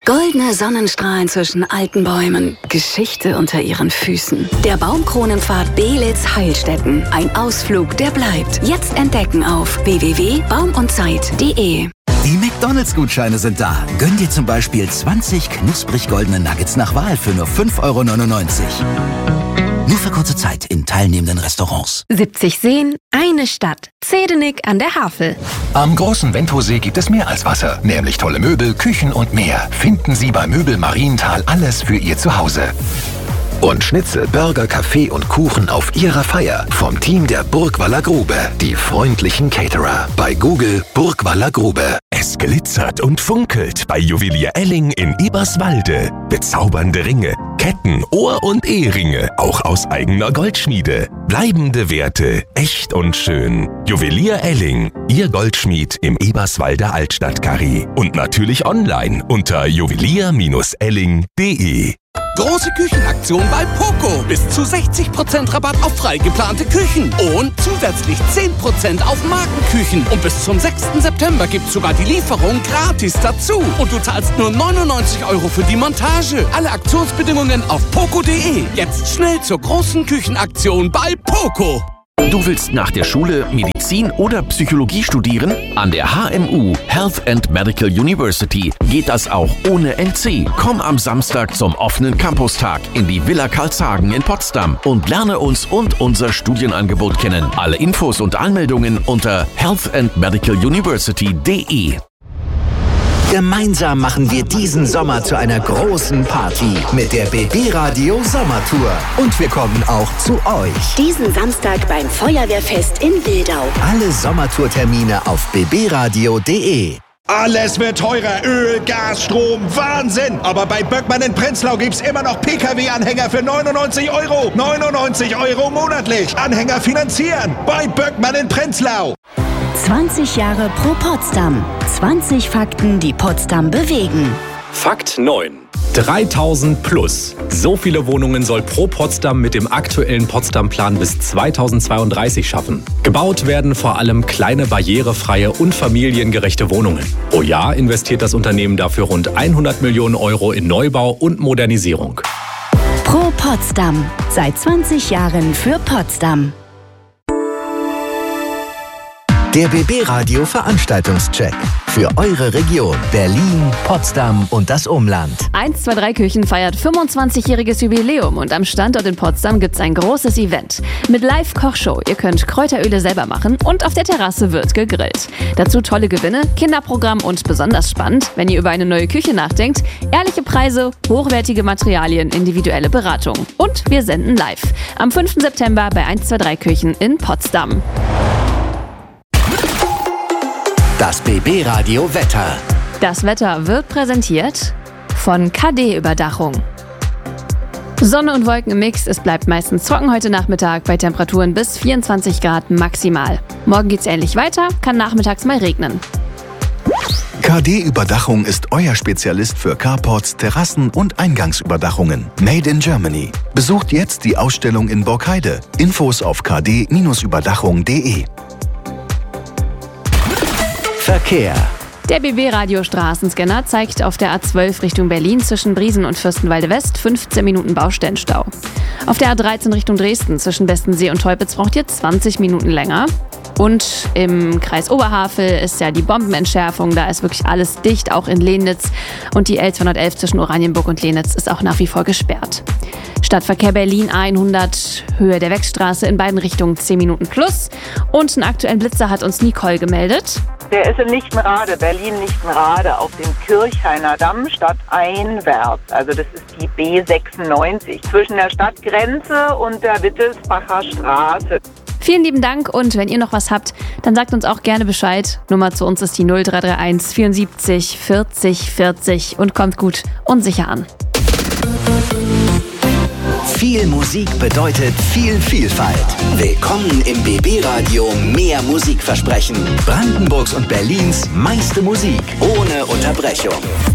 Goldene Sonnenstrahlen zwischen alten Bäumen, Geschichte unter ihren Füßen. Der Baumkronenpfad Belitz-Heilstätten. Ein Ausflug, der bleibt. Jetzt entdecken auf www.baumundzeit.de. Die McDonalds-Gutscheine sind da. Gönn dir zum Beispiel 20 knusprig goldene Nuggets nach Wahl für nur 5,99 €. Nur für kurze Zeit in teilnehmenden Restaurants. 70 Seen, eine Stadt. Zehdenick an der Havel. Am großen Wendhosee gibt es mehr als Wasser, nämlich tolle Möbel, Küchen und mehr. Finden Sie bei Möbel Marienthal alles für Ihr Zuhause. Und Schnitzel, Burger, Kaffee und Kuchen auf Ihrer Feier vom Team der Burgwaller Grube. Die freundlichen Caterer. Bei Google Burgwaller Grube. Es glitzert und funkelt bei Juwelier Elling in Eberswalde. Bezaubernde Ringe, Ketten, Ohr- und Eheringe, auch aus eigener Goldschmiede. Bleibende Werte, echt und schön. Juwelier Elling, Ihr Goldschmied im Eberswalder Altstadtkarree. Und natürlich online unter juwelier-elling.de. Große Küchenaktion bei Poco. Bis zu 60% Rabatt auf frei geplante Küchen. Und zusätzlich 10% auf Markenküchen. Und bis zum 6. September gibt's sogar die Lieferung gratis dazu. Und du zahlst nur 99 € für die Montage. Alle Aktionsbedingungen auf poco.de. Jetzt schnell zur großen Küchenaktion bei Poco. Du willst nach der Schule Medizin oder Psychologie studieren? An der HMU, Health and Medical University, geht das auch ohne NC. Komm am Samstag zum offenen Campustag in die Villa Karlshagen in Potsdam und lerne uns und unser Studienangebot kennen. Alle Infos und Anmeldungen unter healthandmedicaluniversity.de. Gemeinsam machen wir diesen Sommer zu einer großen Party mit der BB Radio Sommertour. Und wir kommen auch zu euch. Diesen Samstag beim Feuerwehrfest in Wildau. Alle Sommertourtermine auf bbradio.de. Alles wird teurer. Öl, Gas, Strom, Wahnsinn. Aber bei Böckmann in Prenzlau gibt's immer noch Pkw-Anhänger für 99 €. 99 € monatlich. Anhänger finanzieren. Bei Böckmann in Prenzlau. 20 Jahre pro Potsdam. 20 Fakten, die Potsdam bewegen. Fakt 9. 3000 plus. So viele Wohnungen soll Pro Potsdam mit dem aktuellen Potsdam-Plan bis 2032 schaffen. Gebaut werden vor allem kleine, barrierefreie und familiengerechte Wohnungen. Pro Jahr investiert das Unternehmen dafür rund 100 Millionen € in Neubau und Modernisierung. Pro Potsdam. Seit 20 Jahren für Potsdam. Der BB Radio Veranstaltungscheck. Für eure Region Berlin, Potsdam und das Umland. 123 Küchen feiert 25-jähriges Jubiläum und am Standort in Potsdam gibt's ein großes Event. Mit Live-Kochshow. Ihr könnt Kräuteröle selber machen und auf der Terrasse wird gegrillt. Dazu tolle Gewinne, Kinderprogramm und besonders spannend, wenn ihr über eine neue Küche nachdenkt, ehrliche Preise, hochwertige Materialien, individuelle Beratung. Und wir senden live. Am 5. September bei 123 Küchen in Potsdam. Das BB Radio Wetter. Das Wetter wird präsentiert von KD-Überdachung. Sonne und Wolken im Mix, es bleibt meistens trocken heute Nachmittag bei Temperaturen bis 24 Grad maximal. Morgen geht's ähnlich weiter, kann nachmittags mal regnen. KD-Überdachung ist euer Spezialist für Carports, Terrassen und Eingangsüberdachungen. Made in Germany. Besucht jetzt die Ausstellung in Borkheide. Infos auf kd-überdachung.de. Verkehr. Der BB-Radio-Straßenscanner zeigt auf der A12 Richtung Berlin zwischen Briesen und Fürstenwalde West 15 Minuten Baustellenstau. Auf der A13 Richtung Dresden zwischen Bestensee und Teupitz braucht ihr 20 Minuten länger. Und im Kreis Oberhavel ist ja die Bombenentschärfung, da ist wirklich alles dicht, auch in Lehnitz. Und die L211 zwischen Oranienburg und Lehnitz ist auch nach wie vor gesperrt. Stadtverkehr Berlin A100, Höhe der Wechstraße in beiden Richtungen 10 Minuten plus. Und einen aktuellen Blitzer hat uns Nicole gemeldet. Der ist in Lichtenrade, Berlin-Lichtenrade, auf dem Kirchhainer Damm stadteinwärts. Also das ist die B96 zwischen der Stadtgrenze und der Wittelsbacher Straße. Vielen lieben Dank und wenn ihr noch was habt, dann sagt uns auch gerne Bescheid. Nummer zu uns ist die 0331 74 40 40 und kommt gut und sicher an. Viel Musik bedeutet viel Vielfalt. Willkommen im BB Radio Mehr Musikversprechen. Brandenburgs und Berlins meiste Musik ohne Unterbrechung.